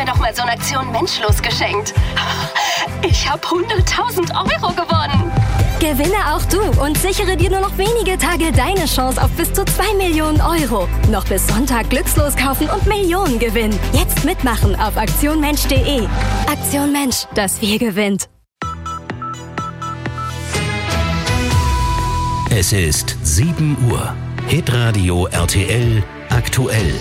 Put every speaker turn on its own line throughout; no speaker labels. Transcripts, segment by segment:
mir doch mal so eine Aktion Menschlos geschenkt. Ich habe 100.000 Euro gewonnen.
Gewinne auch du und sichere dir nur noch wenige Tage deine Chance auf bis zu 2 Millionen Euro. Noch bis Sonntag glückslos kaufen und Millionen gewinnen. Jetzt mitmachen auf aktionmensch.de. Aktion Mensch, das wir gewinnt.
Es ist 7 Uhr. Hitradio RTL aktuell.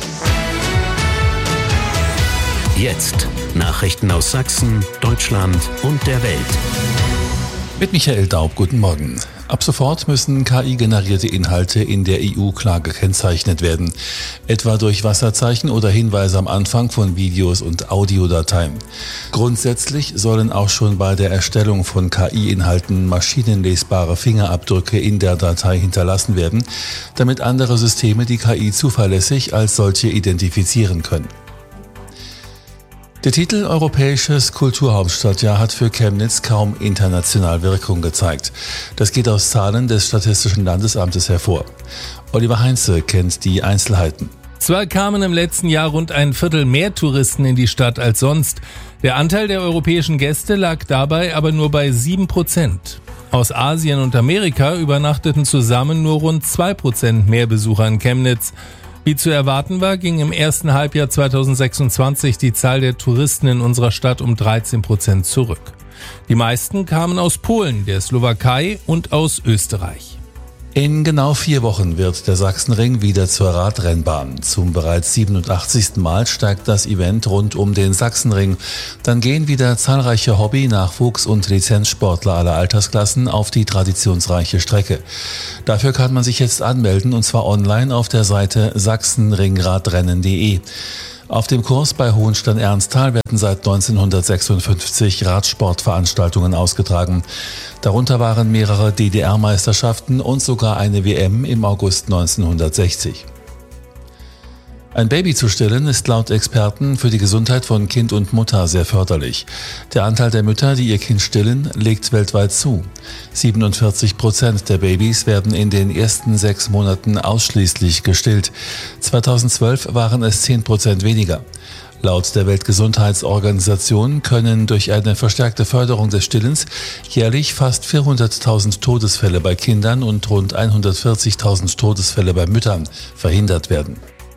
Jetzt Nachrichten aus Sachsen, Deutschland und der Welt.
Mit Michael Daub, guten Morgen. Ab sofort müssen KI-generierte Inhalte in der EU klar gekennzeichnet werden, etwa durch Wasserzeichen oder Hinweise am Anfang von Videos und Audiodateien. Grundsätzlich sollen auch schon bei der Erstellung von KI-Inhalten maschinenlesbare Fingerabdrücke in der Datei hinterlassen werden, damit andere Systeme die KI zuverlässig als solche identifizieren können. Der Titel Europäisches Kulturhauptstadtjahr hat für Chemnitz kaum international Wirkung gezeigt. Das geht aus Zahlen des Statistischen Landesamtes hervor. Oliver Heinze kennt die Einzelheiten.
Zwar kamen im letzten Jahr rund ein Viertel mehr Touristen in die Stadt als sonst. Der Anteil der europäischen Gäste lag dabei aber nur bei 7%. Aus Asien und Amerika übernachteten zusammen nur rund 2% mehr Besucher in Chemnitz. Wie zu erwarten war, ging im ersten Halbjahr 2026 die Zahl der Touristen in unserer Stadt um 13% zurück. Die meisten kamen aus Polen, der Slowakei und aus Österreich.
In genau 4 Wochen wird der Sachsenring wieder zur Radrennbahn. Zum bereits 87. Mal steigt das Event rund um den Sachsenring. Dann gehen wieder zahlreiche Hobby-, Nachwuchs- und Lizenzsportler aller Altersklassen auf die traditionsreiche Strecke. Dafür kann man sich jetzt anmelden, und zwar online auf der Seite sachsenringradrennen.de. Auf dem Kurs bei Hohenstein-Ernsthal werden seit 1956 Radsportveranstaltungen ausgetragen. Darunter waren mehrere DDR-Meisterschaften und sogar eine WM im August 1960. Ein Baby zu stillen ist laut Experten für die Gesundheit von Kind und Mutter sehr förderlich. Der Anteil der Mütter, die ihr Kind stillen, legt weltweit zu. 47% der Babys werden in den ersten 6 Monaten ausschließlich gestillt. 2012 waren es 10% weniger. Laut der Weltgesundheitsorganisation können durch eine verstärkte Förderung des Stillens jährlich fast 400.000 Todesfälle bei Kindern und rund 140.000 Todesfälle bei Müttern verhindert werden.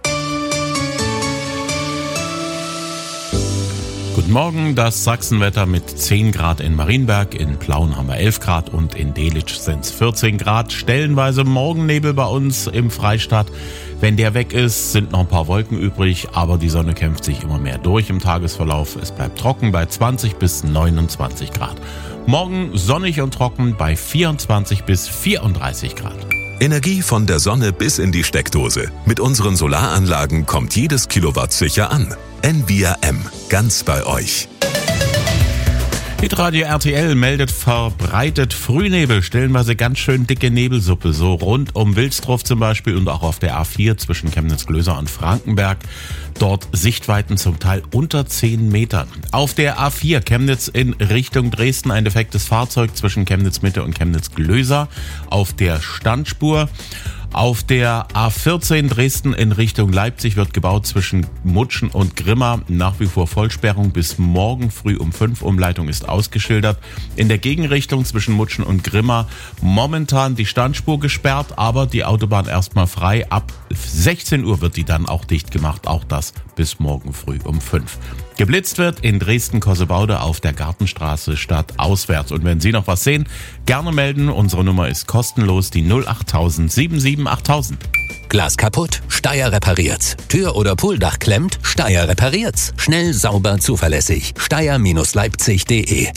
Guten Morgen, das Sachsenwetter mit 10 Grad in Marienberg, in Plauen haben wir 11 Grad und in Delitzsch sind es 14 Grad. Stellenweise Morgennebel bei uns im Freistaat. Wenn der weg ist, sind noch ein paar Wolken übrig, aber die Sonne kämpft sich immer mehr durch im Tagesverlauf. Es bleibt trocken bei 20 bis 29 Grad. Morgen sonnig und trocken bei 24 bis 34 Grad.
Energie von der Sonne bis in die Steckdose. Mit unseren Solaranlagen kommt jedes Kilowatt sicher an. NVRM, ganz bei euch.
Hitradio RTL meldet verbreitet Frühnebel, stellenweise ganz schön dicke Nebelsuppe, so rund um Wilsdruff zum Beispiel und auch auf der A4 zwischen Chemnitz-Glöser und Frankenberg. Dort Sichtweiten zum Teil unter 10 Metern. Auf der A4 Chemnitz in Richtung Dresden ein defektes Fahrzeug zwischen Chemnitz-Mitte und Chemnitz-Glöser auf der Standspur. Auf der A14 Dresden in Richtung Leipzig wird gebaut zwischen Mutschen und Grimma. Nach wie vor Vollsperrung bis morgen früh um 5. Umleitung ist ausgeschildert. In der Gegenrichtung zwischen Mutschen und Grimma momentan die Standspur gesperrt, aber die Autobahn erstmal frei. Ab 16 Uhr wird die dann auch dicht gemacht. Auch das bis morgen früh um 5. Geblitzt wird in Dresden-Kossebaude auf der Gartenstraße stadtauswärts. Und wenn Sie noch was sehen, gerne melden. Unsere Nummer ist kostenlos, die 08000 77 8000.
Glas kaputt? Steyr repariert's. Tür oder Pooldach klemmt? Steyr repariert's. Schnell, sauber, zuverlässig. Steyr-Leipzig.de.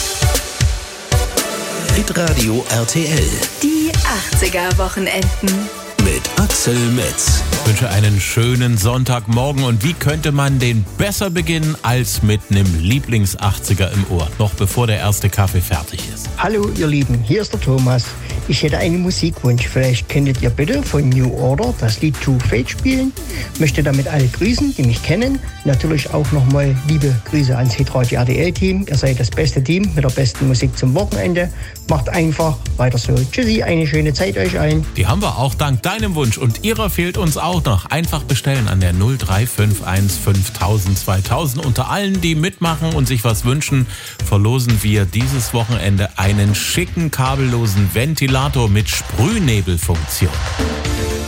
Hitradio RTL.
Die 80er-Wochenenden.
Mit Axel Metz.
Ich wünsche einen schönen Sonntagmorgen und wie könnte man den besser beginnen als mit einem Lieblings-80er im Ohr, noch bevor der erste Kaffee fertig ist.
Hallo ihr Lieben, hier ist der Thomas. Ich hätte einen Musikwunsch. Vielleicht könntet ihr bitte von New Order das Lied Too Fate spielen. Möchte damit alle grüßen, die mich kennen. Natürlich auch nochmal liebe Grüße ans Hitradio RTL-Team. Ihr seid das beste Team mit der besten Musik zum Wochenende. Macht einfach weiter so. Tschüssi, eine schöne Zeit euch allen.
Die haben wir auch dank deinem Wunsch und ihrer fehlt uns auch. auch noch. Einfach bestellen an der 0351 5000 2000. Unter allen, die mitmachen und sich was wünschen, verlosen wir dieses Wochenende einen schicken kabellosen Ventilator mit Sprühnebelfunktion.